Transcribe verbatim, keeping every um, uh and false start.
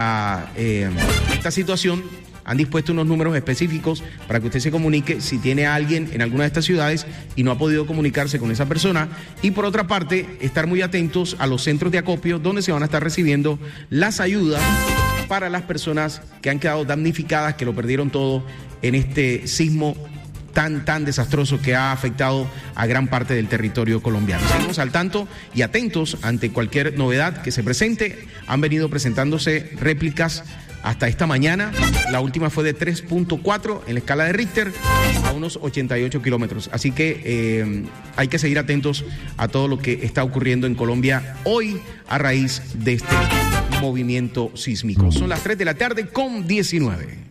esta, eh, esta situación. Han dispuesto unos números específicos para que usted se comunique si tiene a alguien en alguna de estas ciudades y no ha podido comunicarse con esa persona. Y por otra parte, estar muy atentos a los centros de acopio donde se van a estar recibiendo las ayudas para las personas que han quedado damnificadas, que lo perdieron todo en este sismo tan, tan desastroso que ha afectado a gran parte del territorio colombiano. Seguimos al tanto y atentos ante cualquier novedad que se presente. Han venido presentándose réplicas hasta esta mañana. La última fue de tres punto cuatro en la escala de Richter a unos ochenta y ocho kilómetros. Así que eh, hay que seguir atentos a todo lo que está ocurriendo en Colombia hoy a raíz de este movimiento sísmico. Son las tres de la tarde con diecinueve.